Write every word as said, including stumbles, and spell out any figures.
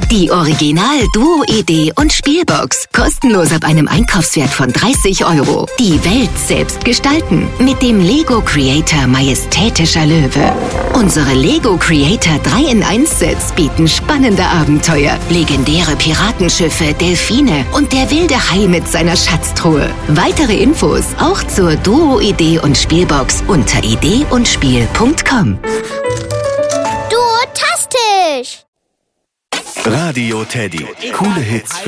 Die Original-Duo-Idee und Spielbox. Kostenlos ab einem Einkaufswert von dreißig Euro. Die Welt selbst gestalten. Mit dem Lego Creator Majestätischer Löwe. Unsere Lego Creator drei in eins Sets bieten spannende Abenteuer, legendäre Piratenschiffe, Delfine und der wilde Hai mit seiner Schatztruhe. Weitere Infos auch zur Duo-Idee und Spielbox unter idee und spiel punkt com. Duotastisch! Radio Teddy. Coole Hits